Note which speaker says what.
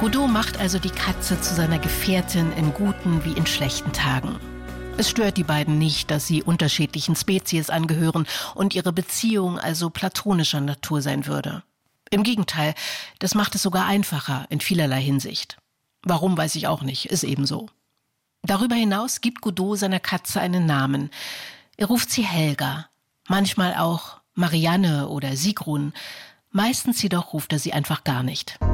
Speaker 1: Godot macht also die Katze zu seiner Gefährtin in guten wie in schlechten Tagen. Es stört die beiden nicht, dass sie unterschiedlichen Spezies angehören und ihre Beziehung also platonischer Natur sein würde. Im Gegenteil, das macht es sogar einfacher in vielerlei Hinsicht. Warum, weiß ich auch nicht, ist eben so. Darüber hinaus gibt Godot seiner Katze einen Namen. Er ruft sie Helga, manchmal auch Marianne oder Sigrun. Meistens jedoch ruft er sie einfach gar nicht.